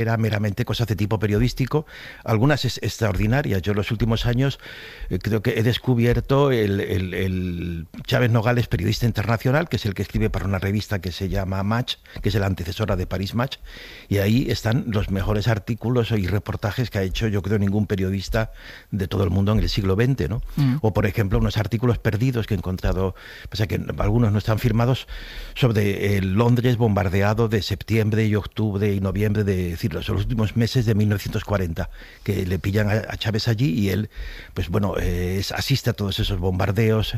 era meramente cosas de tipo periodístico, algunas extraordinarias. Yo en los últimos años creo que he descubierto el Chávez Nogales, periodista internacional, que es el que escribe para una revista que se llama Match, que es la antecesora de Paris Match, y ahí están los mejores artículos y reportajes que ha hecho, yo creo, ningún periodista de todo el mundo en el siglo XX, ¿no? O, por ejemplo, unos artículos perdidos que he encontrado, pese a que algunos no están firmados, sobre el Londres bombardeado de septiembre y octubre y noviembre de los últimos meses de 1940, que le pillan a Chávez allí y él, pues bueno, asiste a todos esos bombardeos,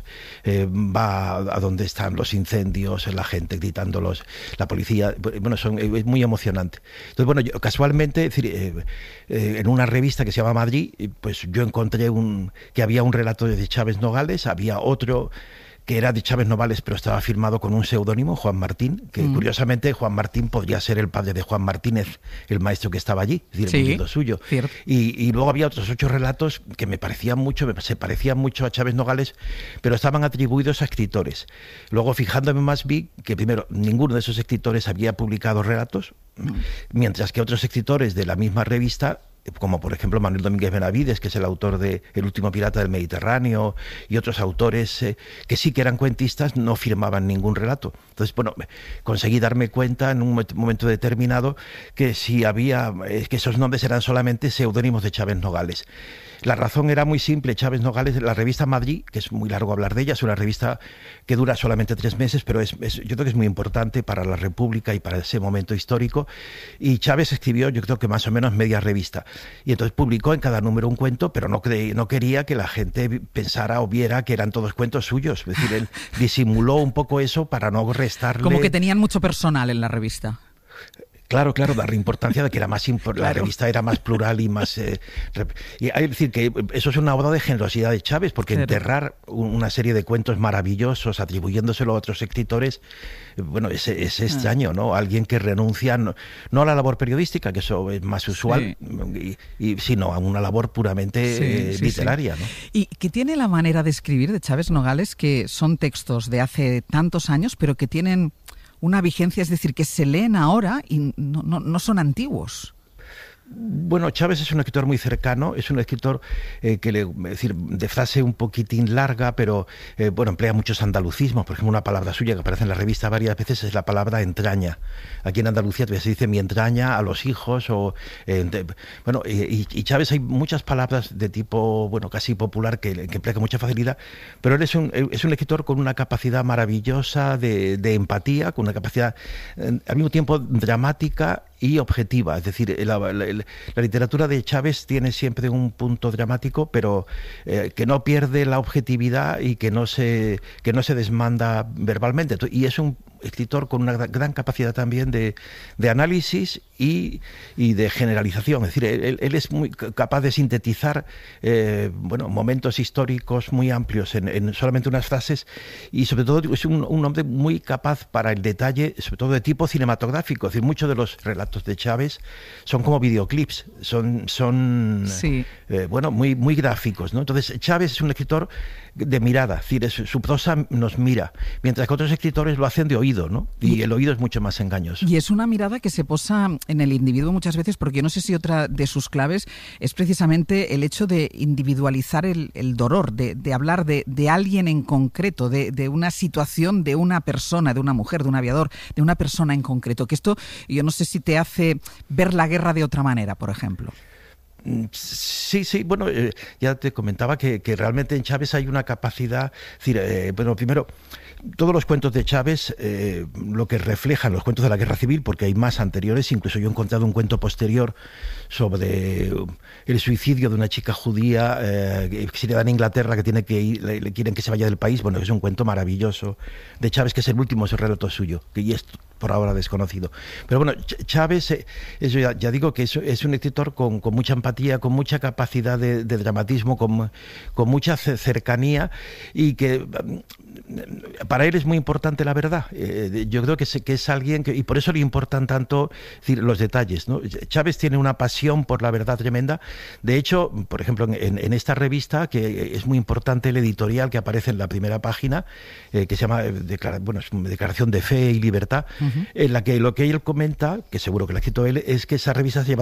va a donde están los incendios, la gente gritándolos, la policía, bueno, es muy emocionante. Entonces, bueno, yo, casualmente, es decir, en una revista que se llama Madrid, pues yo encontré que había un relato de Chávez Nogales, había otro que era de Chávez Nogales, pero estaba firmado con un seudónimo, Juan Martín, que curiosamente Juan Martín podría ser el padre de Juan Martínez, el maestro que estaba allí, es decir, el mundo suyo. Y luego había otros 8 relatos que se parecían mucho a Chávez Nogales, pero estaban atribuidos a escritores. Luego, fijándome más, vi que primero ninguno de esos escritores había publicado relatos, mientras que otros escritores de la misma revista, como por ejemplo Manuel Domínguez Benavides, que es el autor de El último pirata del Mediterráneo, y otros autores que sí que eran cuentistas, no firmaban ningún relato. Entonces, bueno, conseguí darme cuenta en un momento determinado que que esos nombres eran solamente seudónimos de Chávez Nogales. La razón era muy simple. Chávez Nogales, la revista Madrid, que es muy largo hablar de ella, es una revista que dura solamente 3 meses, pero yo creo que es muy importante para la República y para ese momento histórico. Y Chávez escribió, yo creo que más o menos media revista. Y entonces publicó en cada número un cuento, pero no quería que la gente pensara o viera que eran todos cuentos suyos. Es decir, él disimuló un poco eso para no restarle... Como que tenían mucho personal en la revista. Claro, darle importancia de que era más la revista era más plural y más... y hay que decir que eso es una obra de generosidad de Chávez, porque enterrar una serie de cuentos maravillosos atribuyéndoselo a otros escritores, bueno, es extraño, ¿no? Alguien que renuncia no a la labor periodística, que eso es más usual, sino a una labor puramente literaria, ¿no? Y que tiene la manera de escribir de Chávez Nogales, que son textos de hace tantos años, pero que tienen una vigencia, es decir, que se leen ahora y no son antiguos. Bueno, Chávez es un escritor muy cercano, es un escritor de frase un poquitín larga, pero emplea muchos andalucismos. Por ejemplo, una palabra suya que aparece en la revista varias veces es la palabra entraña. Aquí en Andalucía se dice mi entraña a los hijos. Y Chávez hay muchas palabras de tipo, casi popular que emplea con mucha facilidad, pero él es un escritor con una capacidad maravillosa de empatía, con una capacidad al mismo tiempo dramática y objetiva. Es decir, la literatura de Chávez tiene siempre un punto dramático, pero que no pierde la objetividad y que no se desmanda verbalmente. Y es un escritor con una gran capacidad también de análisis y de generalización. Es decir, él es muy capaz de sintetizar momentos históricos muy amplios en solamente unas frases, y sobre todo es un hombre muy capaz para el detalle, sobre todo de tipo cinematográfico. Es decir, muchos de los relatos de Chávez son como videoclips, son muy, muy gráficos, ¿no? Entonces Chávez es un escritor de mirada, es decir, su prosa nos mira, mientras que otros escritores lo hacen de oído, ¿no? Y el oído es mucho más engañoso. Y es una mirada que se posa en el individuo muchas veces, porque yo no sé si otra de sus claves es precisamente el hecho de individualizar el dolor, de hablar de alguien en concreto, de una situación, de una persona, de una mujer, de un aviador, de una persona en concreto. Que esto, yo no sé si te hace ver la guerra de otra manera, por ejemplo. Sí, ya te comentaba que realmente en Chávez hay una capacidad, es decir, primero, todos los cuentos de Chávez, lo que reflejan los cuentos de la Guerra Civil, porque hay más anteriores, incluso yo he encontrado un cuento posterior sobre el suicidio de una chica judía exiliada en Inglaterra, que tiene que ir, le quieren que se vaya del país. Bueno, es un cuento maravilloso de Chávez, que es el último relato suyo, que ya es por ahora desconocido. Pero bueno, Chávez, eso ya digo que es un escritor con mucha empatía, con mucha capacidad de dramatismo, con mucha cercanía, y que para él es muy importante la verdad. Yo creo que es alguien y por eso le importan tanto, es decir, los detalles, ¿no? Chávez tiene una pasión por la verdad tremenda. De hecho, por ejemplo, en esta revista, que es muy importante el editorial que aparece en la primera página, que se llama es Declaración de Fe y Libertad, en la que lo que él comenta, que seguro que lo ha escrito él, es que esa revista se llama